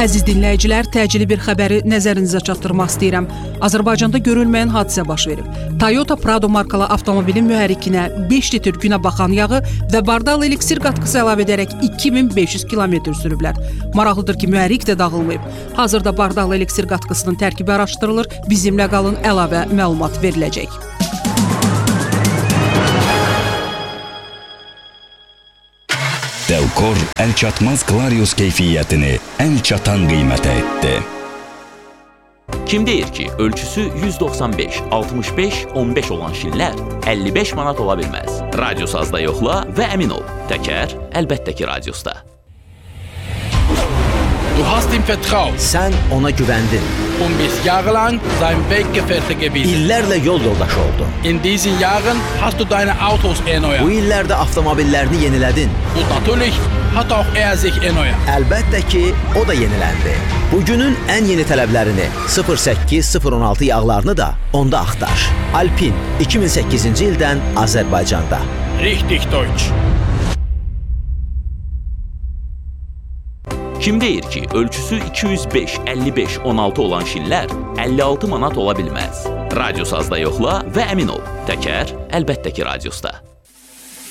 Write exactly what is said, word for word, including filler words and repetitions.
Əziz dinləyicilər, təcili bir xəbəri nəzərinizə çatdırmaq istəyirəm. Azərbaycanda görülməyən hadisə baş verib. Toyota Prado markalı avtomobilin mühərrikinə beş litr günə baxan yağı və bardal eliksir qatqısı əlavə edərək iki min beş yüz kilometr sürüblər. Maraqlıdır ki, mühərrik də dağılmayıb. Hazırda bardal eliksir qatqısının tərkibi araşdırılır. Bizimlə qalın, əlavə məlumat veriləcək. Delkor əlçatmaz Clarius keyfiyyətini ən çatan qiymətə etdi. Kim deyir ki, ölçüsü yüz doxsan beş altmış beş on beş olan şinlər əlli beş manat ola bilməz? Radiosazda yoxla və əmin ol, təkər əlbəttə ki radiosda. Du hast ihm vertraut. Sen ona güvendin. Und bist jahrelang sein Weggefährte gewesen. İllerle yol yoldaşı oldun. In diesen Jahren hast du deine Autos erneuert. Bu illerde avtomobillerini yeniledin. Und natürlich hat auch er sich erneuert. Elbette ki o da yenilendi. Bugünün en yeni tələblərini sıfır səkkiz sıfır on altı yağlarını da onda axtar. Alpin iki min səkkizinci ildən Azərbaycanda. Richtig Deutsch. Kim deyir ki, ölçüsü iki yüz beş əlli beş on altı olan şinlər əlli altı manat ola bilməz? Radiosazda yoxla və əmin ol, təkər əlbəttə ki radiosda.